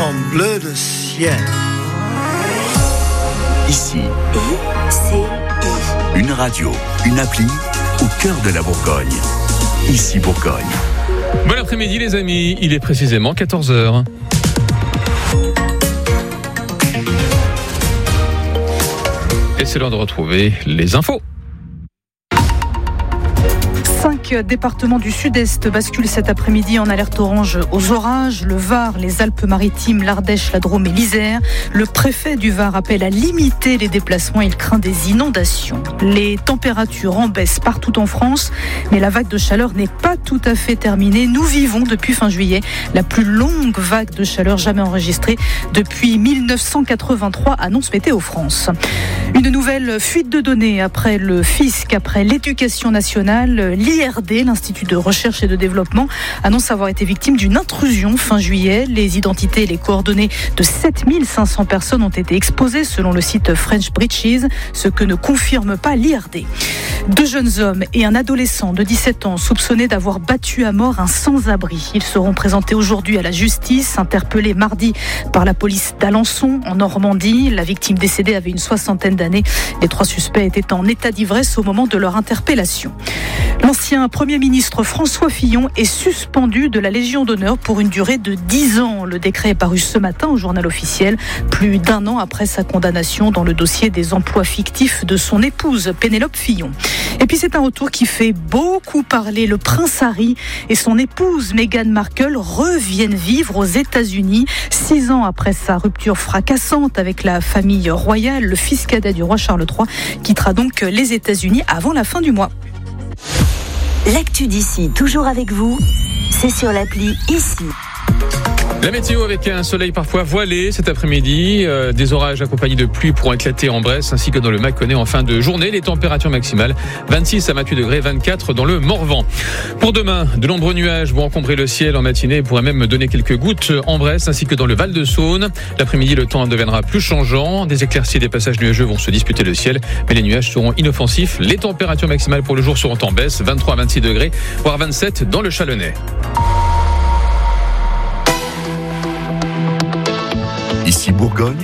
en bleu de ciel. Ici, une radio, une appli au cœur de la Bourgogne. Ici Bourgogne. Bon après-midi les amis, il est précisément 14h. Et c'est l'heure de retrouver les infos. 5 départements du sud-est basculent cet après-midi en alerte orange aux orages. Le Var, les Alpes-Maritimes, l'Ardèche, la Drôme et l'Isère. Le préfet du Var appelle à limiter les déplacements. Il craint des inondations. Les températures en baisse partout en France, mais la vague de chaleur n'est pas tout à fait terminée. Nous vivons depuis fin juillet la plus longue vague de chaleur jamais enregistrée depuis 1983, annonce Météo France. Une nouvelle fuite de données après le fisc, après l'éducation nationale. L'IRD, l'Institut de recherche et de développement, annonce avoir été victime d'une intrusion fin juillet. Les identités et les coordonnées de 7500 personnes ont été exposées selon le site French Breaches, ce que ne confirme pas l'IRD. 2 jeunes hommes et un adolescent de 17 ans soupçonnés d'avoir battu à mort un sans-abri. Ils seront présentés aujourd'hui à la justice, interpellés mardi par la police d'Alençon en Normandie. La victime décédée avait une 60aine d'années. Les 3 suspects étaient en état d'ivresse au moment de leur interpellation. L'ancien Premier ministre François Fillon est suspendu de la Légion d'honneur pour une durée de 10 ans. Le décret est paru ce matin au journal officiel, plus d'1 an après sa condamnation dans le dossier des emplois fictifs de son épouse Pénélope Fillon. Et puis c'est un retour qui fait beaucoup parler. Le prince Harry et son épouse Meghan Markle reviennent vivre aux États-Unis. 6 ans après sa rupture fracassante avec la famille royale, le fils cadet du roi Charles III quittera donc les États-Unis avant la fin du mois. L'actu d'ici, toujours avec vous, c'est sur l'appli Ici. La météo avec un soleil parfois voilé cet après-midi. Des orages accompagnés de pluie pourront éclater en Bresse ainsi que dans le Mâconnais en fin de journée. Les températures maximales 26 à 28 degrés, 24 dans le Morvan. Pour demain, de nombreux nuages vont encombrer le ciel en matinée et pourraient même donner quelques gouttes en Bresse ainsi que dans le Val-de-Saône. L'après-midi, le temps deviendra plus changeant. Des éclaircies et des passages nuageux vont se disputer le ciel, mais les nuages seront inoffensifs. Les températures maximales pour le jour seront en baisse, 23 à 26 degrés, voire 27 dans le Chalonnais. Ici Bourgogne.